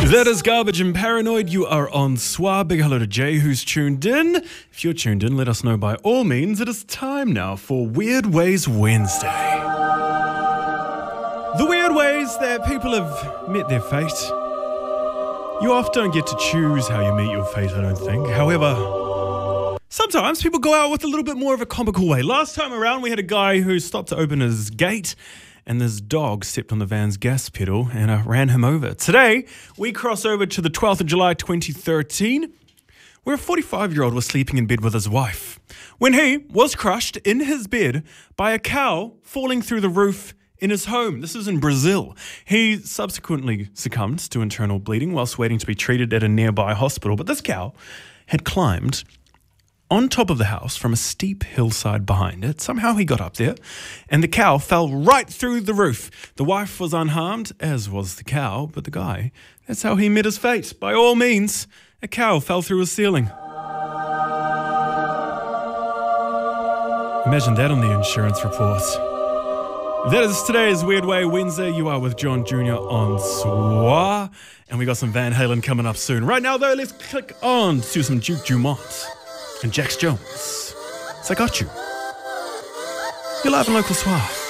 That is Garbage and Paranoid. You are on SWA. Big hello to Jay, who's tuned in. If you're tuned in, let us know by all means. It is time now for Weird Ways Wednesday. The weird ways that people have met their fate. You often don't get to choose how you meet your fate, I don't think. However, sometimes people go out with a little bit more of a comical way. Last time around, we had a guy who stopped to open his gate, and this dog stepped on the van's gas pedal and ran him over. Today, we cross over to the 12th of July 2013, where a 45-year-old was sleeping in bed with his wife, when he was crushed in his bed by a cow falling through the roof in his home. This is in Brazil. He subsequently succumbed to internal bleeding whilst waiting to be treated at a nearby hospital, but this cow had climbed on top of the house from a steep hillside behind it. Somehow he got up there, and the cow fell right through the roof. The wife was unharmed, as was the cow, but the guy, that's how he met his fate. By all means, a cow fell through his ceiling. Imagine that on the insurance report. That is today's Weird Way Wednesday. You are with John Jr. on SWA, and we got some Van Halen coming up soon. Right now, though, let's click on to some Duke Dumont and Jax Jones. So I got you. You're live in local SWA.